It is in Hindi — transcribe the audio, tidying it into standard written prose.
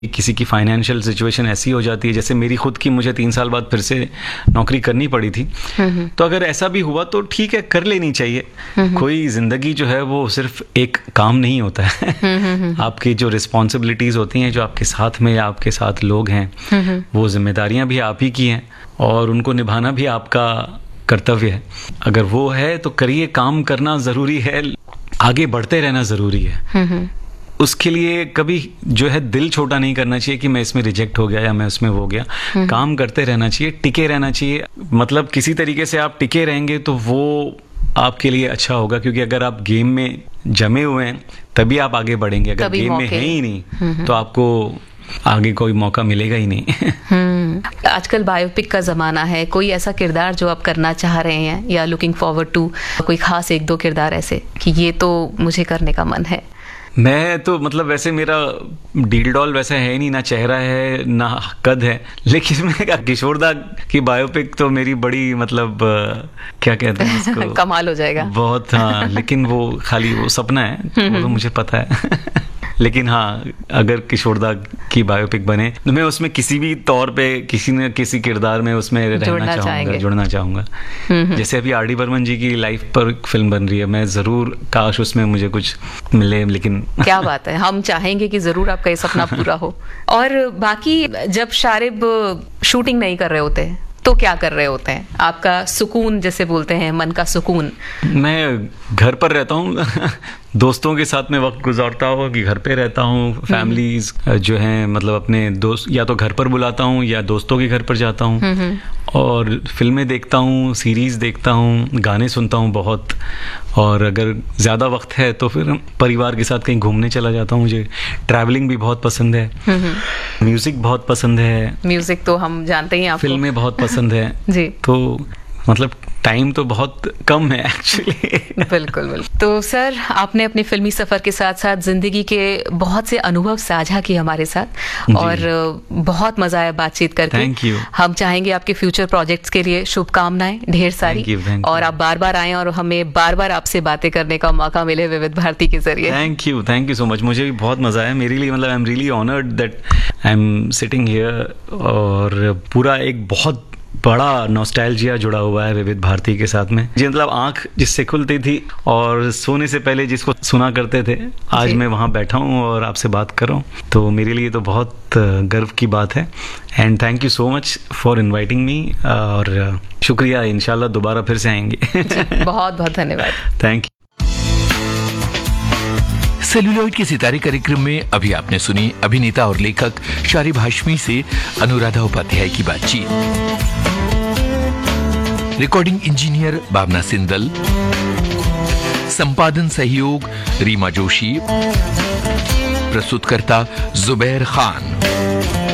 किसी की फाइनेंशियल सिचुएशन ऐसी हो जाती है, जैसे मेरी खुद की, मुझे 3 साल बाद फिर से नौकरी करनी पड़ी थी। तो अगर ऐसा भी हुआ तो ठीक है, कर लेनी चाहिए। कोई जिंदगी जो है वो सिर्फ एक काम नहीं होता है। आपकी जो रिस्पॉन्सिबिलिटीज होती हैं, जो आपके साथ में या आपके साथ लोग हैं, वो जिम्मेदारियां भी आप ही की हैं और उनको निभाना भी आपका कर्तव्य है। अगर वो है तो करिए, काम करना ज़रूरी है, आगे बढ़ते रहना ज़रूरी है। उसके लिए कभी जो है दिल छोटा नहीं करना चाहिए कि मैं इसमें रिजेक्ट हो गया या मैं उसमें हो गया। काम करते रहना चाहिए, टिके रहना चाहिए। मतलब किसी तरीके से आप टिके रहेंगे तो वो आपके लिए अच्छा होगा, क्योंकि अगर आप गेम में जमे हुए हैं तभी आप आगे बढ़ेंगे। अगर गेम में है ही नहीं तो आपको आगे कोई मौका मिलेगा ही नहीं। आजकल बायोपिक का जमाना है, कोई ऐसा किरदार जो आप करना चाह रहे हैं या लुकिंग फॉरवर्ड टू, कोई खास 1-2 किरदार ऐसे कि ये तो मुझे करने का मन है? मैं तो मतलब वैसे मेरा डील डॉल वैसा है नहीं, ना चेहरा है ना कद है, लेकिन मैं किशोरदा की बायोपिक तो मेरी बड़ी मतलब क्या कहते हैं इसको कमाल हो जाएगा बहुत। हाँ, लेकिन वो खाली वो सपना है, वो तो मुझे पता है। लेकिन हाँ, अगर किशोरदा की बायोपिक बने तो मैं उसमें किसी भी तौर पे किसी न किसी किरदार में उसमें जुड़ना चाहूँगा। जैसे अभी आर डी बर्मन जी की लाइफ पर फिल्म बन रही है, मैं ज़रूर, काश उसमें मुझे कुछ मिले। लेकिन क्या बात है, हम चाहेंगे कि ज़रूर आपका ये सपना पूरा हो। और बाकी जब शारिब शूटिंग नहीं कर रहे होते तो क्या कर रहे होते हैं? आपका सुकून जैसे बोलते हैं, मन का सुकून। मैं घर पर रहता हूँ। दोस्तों के साथ में वक्त गुजारता हूँ कि घर पे रहता हूँ। फैमिलीज जो हैं, मतलब अपने दोस्त या तो घर पर बुलाता हूँ या दोस्तों के घर पर जाता हूँ और फिल्में देखता हूँ, सीरीज देखता हूँ, गाने सुनता हूँ बहुत। और अगर ज़्यादा वक्त है तो फिर परिवार के साथ कहीं घूमने चला जाता हूँ। मुझे ट्रैवलिंग भी बहुत पसंद है, म्यूज़िक बहुत पसंद है। म्यूज़िक तो हम जानते ही हैं आपको। फिल्में बहुत पसंद है जी। तो मतलब टाइम तो बहुत कम है एक्चुअली। बिल्कुल बिल्कुल। तो सर, आपने अपने फिल्मी सफ़र के साथ साथ ज़िंदगी के बहुत से अनुभव साझा किए हमारे साथ और बहुत मज़ा आया बातचीत करके। Thank you. हम चाहेंगे आपके फ्यूचर प्रोजेक्ट्स के लिए शुभकामनाएं ढेर सारी। Thank you. और आप बार बार आएँ और हमें बार बार आपसे बातें करने का मौका मिले विविध भारती के जरिए। Thank you so much. मुझे भी बहुत मज़ा आया। मेरे लिए मतलब I am really honoured that I am sitting here. और पूरा एक बहुत बड़ा नॉस्टैल्जिया जुड़ा हुआ है विविध भारती के साथ में। जी, मतलब आंख जिससे खुलती थी और सोने से पहले जिसको सुना करते थे, आज मैं वहाँ बैठा हूँ और आपसे बात कर रहा हूँ, तो मेरे लिए तो बहुत गर्व की बात है। And thank you so much for inviting me. और शुक्रिया, इंशाल्लाह दोबारा फिर से आएंगे। बहुत बहुत धन्यवाद। Thank you. सेल्यूलॉइड के सितारे कार्यक्रम में अभी आपने सुनी अभिनेता और लेखक शारिब हाशमी से अनुराधा उपाध्याय की बातचीत। रिकॉर्डिंग इंजीनियर भावना सिंदल, संपादन सहयोग रीमा जोशी, प्रस्तुतकर्ता जुबैर खान।